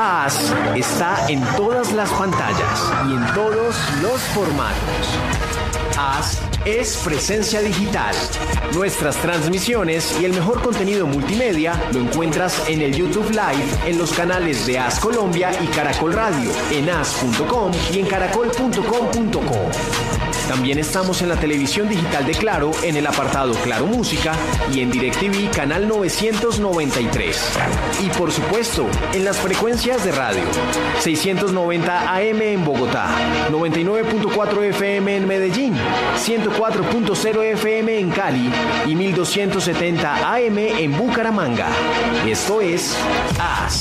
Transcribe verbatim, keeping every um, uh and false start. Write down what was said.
AS está en todas las pantallas y en todos los formatos. AS es presencia digital. Nuestras transmisiones y el mejor contenido multimedia lo encuentras en el YouTube Live, en los canales de AS Colombia y Caracol Radio, en as punto com y en caracol punto com punto co. También estamos en la televisión digital de Claro, en el apartado Claro Música y en DirecTV canal novecientos noventa y tres. Y por supuesto, en las frecuencias de radio, seiscientos noventa A M en Bogotá, noventa y nueve punto cuatro F M en Medellín, ciento cuatro punto cero F M en Cali y mil doscientos setenta A M en Bucaramanga. Esto es AS.